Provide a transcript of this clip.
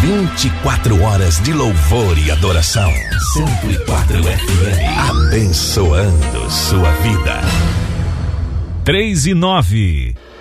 24 horas de louvor e adoração. 104 FM, abençoando sua vida. 3 e 9.